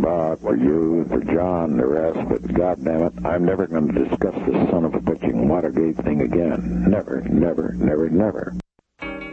about for you, for John, the rest, but goddammit, I'm never going to discuss this son of a bitching Watergate thing again. Never, never, never, never.